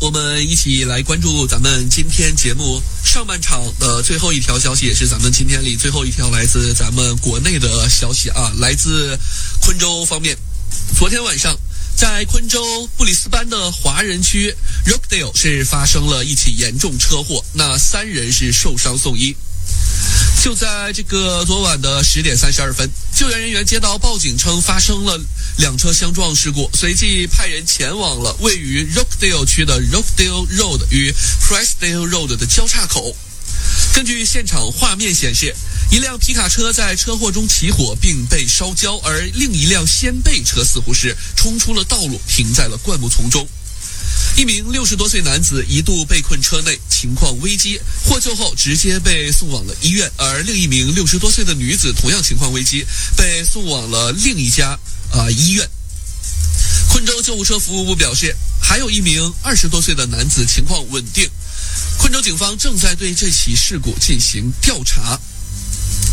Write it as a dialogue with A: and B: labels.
A: 我们一起来关注咱们今天节目上半场的最后一条消息，也是咱们今天里最后一条来自咱们国内的消息啊，来自昆州方面。昨天晚上，在昆州布里斯班的华人区 Rockdale 是发生了一起严重车祸，那3人是受伤送医。就在这个昨晚的10点32分，救援人员接到报警称发生了2车相撞事故，随即派人前往了位于 Rockdale 区的 Rockdale Road 与 Presdale Road 的交叉口。根据现场画面显示，一辆皮卡车在车祸中起火并被烧焦，而另一辆掀背车似乎是冲出了道路，停在了灌木丛中。一名60多岁男子一度被困车内，情况危机，获救后直接被送往了医院，而另一名60多岁的女子同样情况危机，被送往了另一家医院。昆州救护车服务部表示，还有一名20多岁的男子情况稳定。昆州警方正在对这起事故进行调查。